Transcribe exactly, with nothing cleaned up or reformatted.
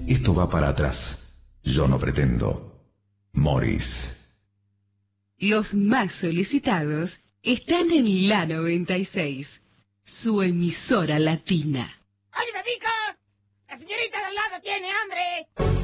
Esto va para atrás. Yo no pretendo. Morris. Los más solicitados están en la noventa y seis, su emisora latina. ¡Oye, Bebico! ¡La señorita de al lado tiene hambre!